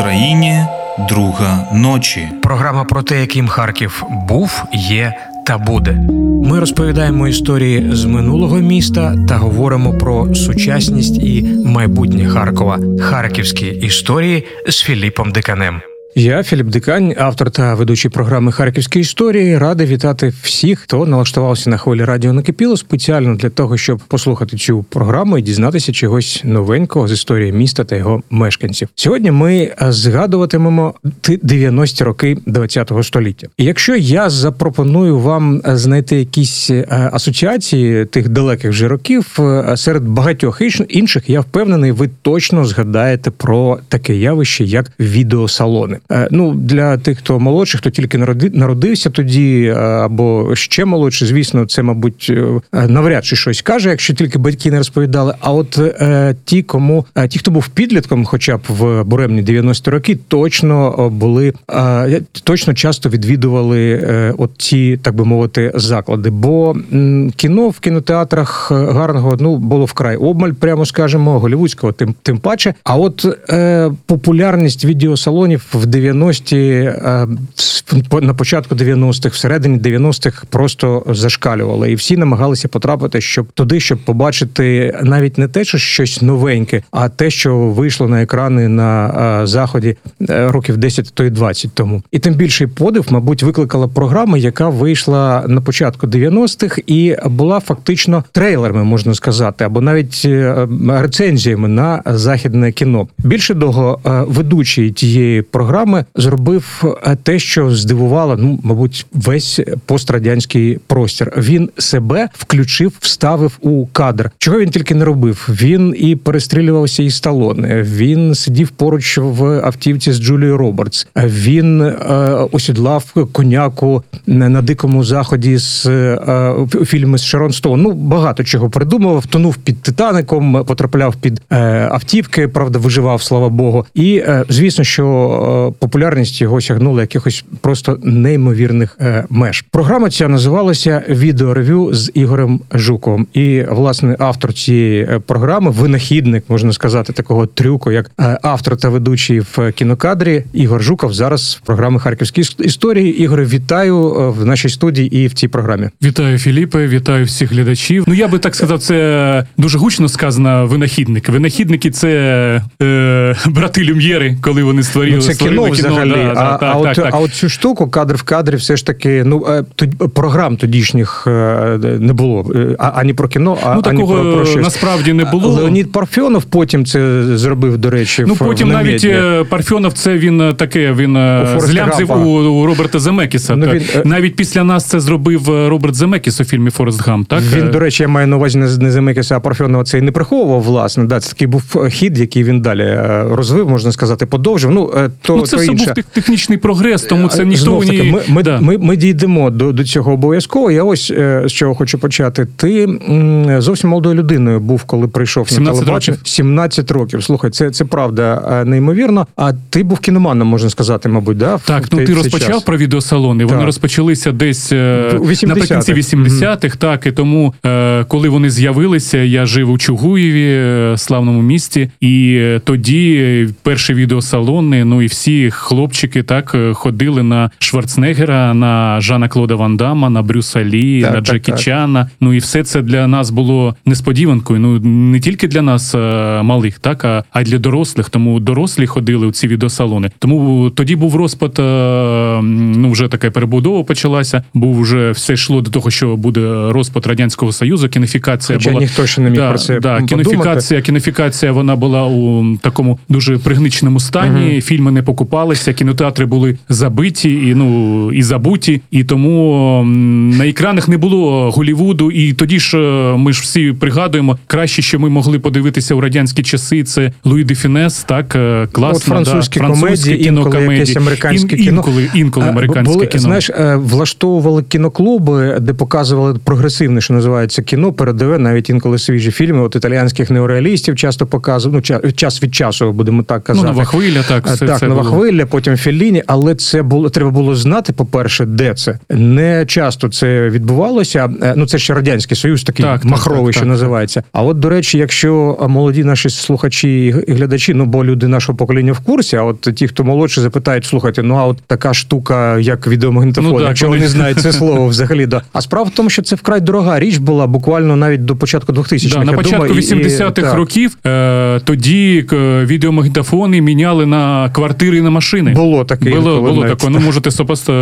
Україні друга ночі. Програма про те, яким Харків був, є та буде. Ми розповідаємо історії з минулого міста та говоримо про сучасність і майбутнє Харкова. Харківські історії з Філіпом Диканем. Я, Філіп Дикань, автор та ведучий програми «Харківські історії», радий вітати всіх, хто налаштувався на хвилі радіо «Накипіло» спеціально для того, щоб послухати цю програму і дізнатися чогось новенького з історії міста та його мешканців. Сьогодні ми згадуватимемо 90-ті роки ХХ століття. І якщо я запропоную вам знайти якісь асоціації тих далеких вже років, серед багатьох інших, я впевнений, ви точно згадаєте про таке явище, як відеосалони. Для тих, хто молодший, хто тільки народився тоді, або ще молодший, звісно, це, мабуть, навряд чи щось каже, якщо тільки батьки не розповідали. А от ті, хто був підлітком, хоча б в буремні 90-ті роки, точно часто відвідували от ці, так би мовити, заклади. Бо кіно в кінотеатрах гарного, було вкрай обмаль, прямо скажемо, голівудського тим паче. А от популярність відеосалонів в 90-ті, на початку 90-х, всередині 90-х просто зашкалювала. І всі намагалися потрапити щоб побачити навіть не те, що щось новеньке, а те, що вийшло на екрани на Заході років 10, то й 20 тому. І тим більший подив, мабуть, викликала програма, яка вийшла на початку 90-х і була фактично трейлерами, можна сказати, або навіть рецензіями на західне кіно. Більше того, ведучий тієї програми зробив те, що здивувало, мабуть, весь пострадянський простір. Він себе вставив у кадр. Чого він тільки не робив. Він і перестрілювався із Сталлоне, він сидів поруч в автівці з Джулією Робертс, він осідлав коняку на Дикому Заході з фільми з Шерон Стоун. Багато чого придумував, тонув під Титаником, потрапляв під автівки, правда, виживав, слава Богу. І, звісно, що популярність його сягнула якихось просто неймовірних меж. Програма ця називалася «Відеорев'ю з Ігорем Жуковим». І, власне, автор цієї програми, винахідник, можна сказати, такого трюку, як автор та ведучий в кінокадрі Ігор Жуков, зараз в програмі «Харківські історії». Ігоре, вітаю в нашій студії і в цій програмі. Вітаю, Філіпе, вітаю всіх глядачів. Я би так сказав, це дуже гучно сказано винахідник. Винахідники – це брати Люм'єри, коли вони створили кіно взагалі. А от цю штуку, кадр в кадрі, все ж таки, програм тодішніх не було. Ані про кіно, ані про щось. Насправді не було. Леонід Парфьонов потім це зробив, до речі, потім навіть Парфьонов, це він злямзив у Роберта Земекіса. Навіть після нас це зробив Роберт Земекіс у фільмі «Форест Гамп». Так? Він, до речі, я маю на увазі не Земекіса, а Парфьонова це і не приховував, власне. Це такий був хід, який він далі розвив, можна сказати, подовжив. Це все був технічний прогрес, тому це ніхто Ми дійдемо до цього обов'язково. Я ось з чого хочу почати. Ти зовсім молодою людиною був, коли прийшов на телебачення. 17 років. Слухай, це правда неймовірно. А ти був кіноманом, можна сказати, мабуть, да? Так, ти розпочав про відеосалони. Вони розпочалися десь наприкінці 80-х, так, і тому, коли вони з'явилися, я жив у Чугуєві, славному місті, і тоді перші відеосалони, і всі хлопчики так ходили на Шварценеггера, на Жана-Клода Ван Дамма, на Брюса Лі, на Джекі Чана. І все це для нас було несподіванкою. Не тільки для нас малих, так, а й для дорослих. Тому дорослі ходили у ці відеосалони. Тому тоді був розпад, вже така перебудова почалася, вже все йшло до того, що буде розпад Радянського Союзу, кінофікація була. Хоча ніхто ще не міг про це подумати. Кінофікація, вона була у такому дуже пригниченому стані, фільми не покупалися, кінотеатри були забиті і забуті, і тому на екранах не було Голлівуду, і тоді ж ми ж всі пригадуємо, краще, що ми могли подивитися у радянські часи, це Луї де Фюнес, так, класно, французькі комедії, інколи якесь американське кіно. Інколи американське кіно. Знаєш, влаштовували кіноклуби, де показували прогресивне, що називається, кіно, передове, навіть інколи свіжі фільми, італіянських неореалістів часто показували, час від часу будемо так казати. Нова хвиля, так. Так, Нова хвиля, потім Фелліні, але це було, треба було знати, по-перше, де це. Не часто це відбувалося. Ну, це ще Радянський Союз, такий махровий, що називається. А от, до речі, якщо молоді наші слухачі і глядачі, ну, бо люди нашого покоління в курсі, а от ті, хто молодші, запитають, слухайте, ну, а от така штука, як відеомагнітофон, якщо вони знають це слово взагалі, да. А справа в тому, що це вкрай дорога річ була, буквально навіть до початку 2000-х. Да, на початку 80-х років тоді відеомагнітофони міняли на квартири і на машини. Було таке. Було таке. Ну, можете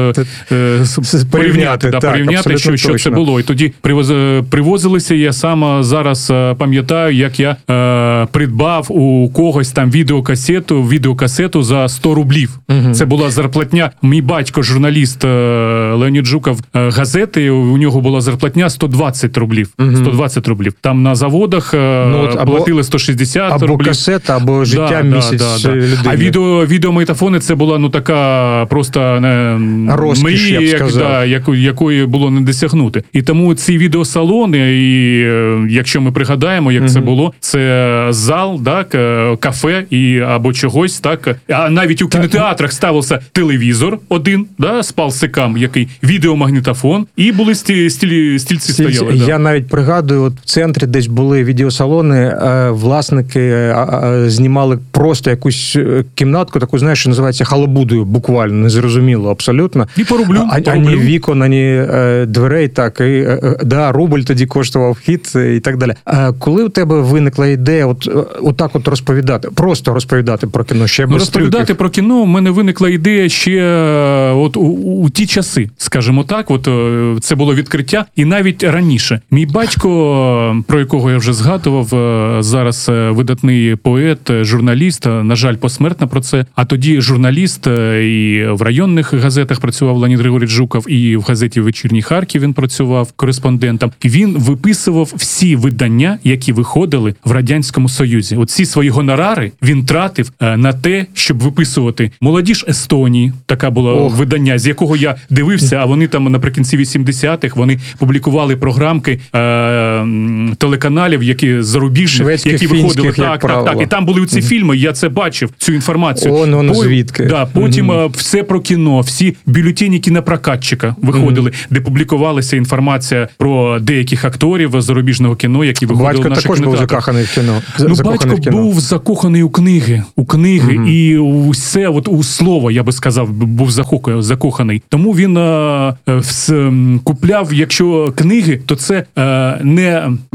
порівняти, що це було. І тоді привозилися, я сам зараз пам'ятаю, як я придбав у когось там відеокасету за 100 рублів. Угу. Це була зарплатня. Мій батько, журналіст Леонід Жуков газети, у нього була зарплатня 120 рублів. Угу. 120 рублів. Там на заводах платили 160 рублів. Або касета, або життя місяць людини. А відеомагнітофони це була така просто розкіш, я б сказав. Якої було не досягнути. І тому ці відеосалони, і якщо ми пригадаємо, як це було, це зал, так, кафе або чогось, так. А навіть у кінотеатрах ставився телевізор один, да, з палсикам, який відеомагнітофон, і були стільці стояли. Я навіть пригадую, от в центрі десь були відеосалони, власники знімали просто якусь кімнатку, таку, знаєш, що називається халабудою, буквально, незрозуміло абсолютно. І по рублю. Ані вікон, ані дверей, так, і, да, рубль тоді коштував вхід і так далі. Коли у тебе виникла ідея отак от розповідати, просто розповідати про кіно, ще без розповідати про кіно, в мене виникла ідея ще от у ті часи, скажімо так, от це було відкриття, і навіть раніше. Мій батько, про якого я вже згадував, зараз видатний поет, журналіст, на жаль, посмертно про це, а тоді журналіст і в районних газетах працював Леонід Григорійович Жуков, і в газеті «Вечірній Харків» він працював кореспондентом. Він виписував всі видання, які виходили в Радянському Союзі. От ці свої гонорари він тратив на те, щоб виписувати «Молодіж Естонії», така було видання, з якого я дивився, а вони там наприкінці 80-х, вони публікували програмки телеканалів, які зарубіжних, які виходили. Так. І там були ці фільми, я це бачив, цю інформацію. Воно звідки. Да, потім все про кіно, всі бюлетені кінопрокатчика виходили, де публікувалася інформація про деяких акторів зарубіжного кіно, які виходили в наших кінотеатрах. Батько також був закоханий в кіно. Батько був закоханий у книги, і усе, от у слово, я би сказав, був закоханий. Тому він купляв, якщо книги, то це не